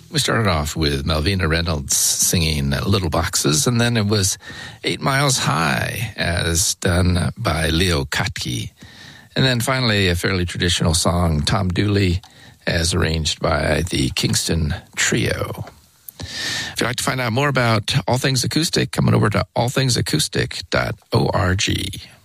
We started off with Malvina Reynolds singing Little Boxes, and then it was 8 Miles High, as done by Leo Kottke. And then finally, a fairly traditional song, Tom Dooley, as arranged by the Kingston Trio. If you'd like to find out more about All Things Acoustic, come on over to allthingsacoustic.org.